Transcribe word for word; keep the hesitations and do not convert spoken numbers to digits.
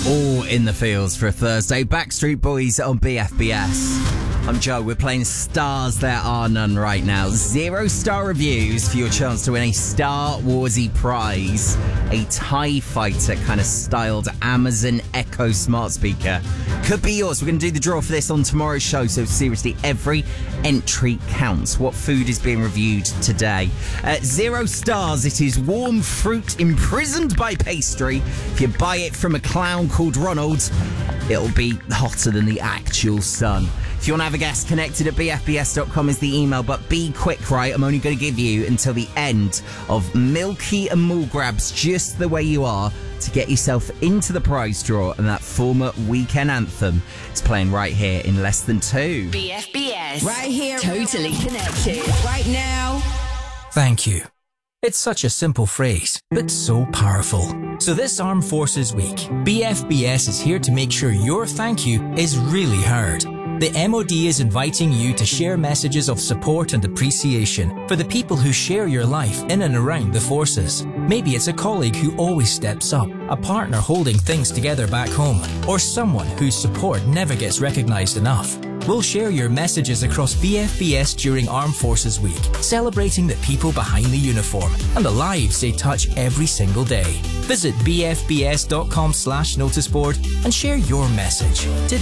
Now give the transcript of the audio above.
All in the fields for a Thursday. Backstreet Boys on B F B S. I'm Joe. We're playing Stars There Are None right now. Zero star reviews for your chance to win a Star Warsy prize. A TIE Fighter kind of styled Amazon Echo smart speaker. Could be yours. We're going to do the draw for this on tomorrow's show. So seriously, every entry counts. What food is being reviewed today? Uh, zero stars. It is warm fruit imprisoned by pastry. If you buy it from a clown called Ronald, it'll be hotter than the actual sun. If you want to have a guess, connected at b f b s dot com is the email, but be quick, right? I'm only going to give you until the end of Milky and Mall Grabs, just the way you are, to get yourself into the prize draw, and that former weekend anthem is playing right here in less than two. B F B S. Right here. Totally connected. Right now. Thank you. It's such a simple phrase, but so powerful. So this Armed Forces Week, B F B S is here to make sure your thank you is really heard. The M O D is inviting you to share messages of support and appreciation for the people who share your life in and around the forces. Maybe it's a colleague who always steps up, a partner holding things together back home, or someone whose support never gets recognised enough. We'll share your messages across B F B S during Armed Forces Week, celebrating the people behind the uniform and the lives they touch every single day. Visit b f b s dot com slash noticeboard and share your message today.